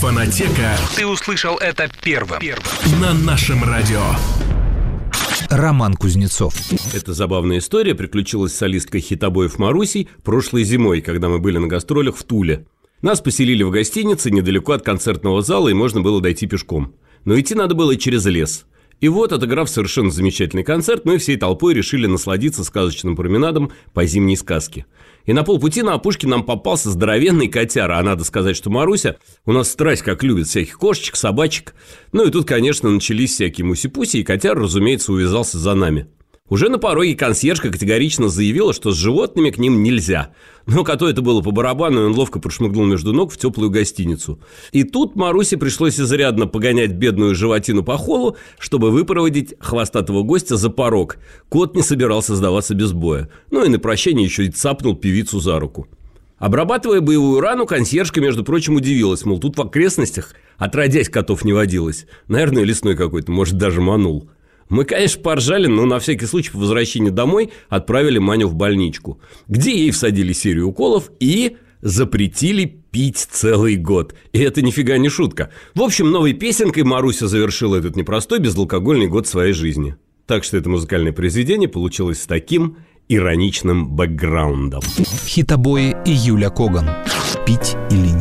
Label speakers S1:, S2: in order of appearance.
S1: Фонотека.
S2: Ты услышал это первым.
S1: На нашем радио.
S3: Роман Кузнецов.
S4: Эта забавная история приключилась с солисткой хитобоев Марусей прошлой зимой, когда мы были на гастролях в Туле. Нас поселили в гостинице недалеко от концертного зала, и можно было дойти пешком. Но идти надо было через лес. И вот, отыграв совершенно замечательный концерт, мы всей толпой решили насладиться сказочным променадом по зимней сказке. И на полпути на опушке нам попался здоровенный котяра. А надо сказать, что Маруся у нас страсть как любит всяких кошечек, собачек. Ну и тут, конечно, начались всякие муси-пуси, и котяр, разумеется, увязался за нами. Уже на пороге консьержка категорично заявила, что с животными к ним нельзя. Но коту это было по барабану, и он ловко прошмыгнул между ног в теплую гостиницу. И тут Марусе пришлось изрядно погонять бедную животину по холлу, чтобы выпроводить хвостатого гостя за порог. Кот не собирался сдаваться без боя. Ну и на прощание еще и цапнул певицу за руку. Обрабатывая боевую рану, консьержка, между прочим, удивилась, мол, тут в окрестностях отродясь котов не водилось. Наверное, лесной какой-то, может, даже манул. Мы, конечно, поржали, но на всякий случай по возвращении домой отправили Маню в больничку, где ей всадили серию уколов и запретили пить целый год. И это нифига не шутка. В общем, новой песенкой Маруся завершила этот непростой безалкогольный год своей жизни. Так что это музыкальное произведение получилось с таким ироничным бэкграундом.
S3: Хитобои и Юля Коган. Пить или нет?